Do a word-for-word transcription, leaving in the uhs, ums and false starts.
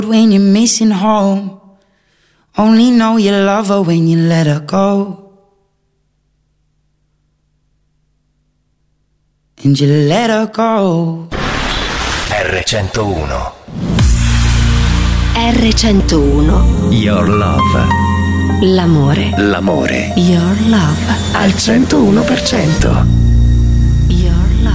When you're missing home, only know you love her when you let her go. And you let her go. R centouno. R centouno. Your love. L'amore. L'amore. Your love. Al centouno per cento.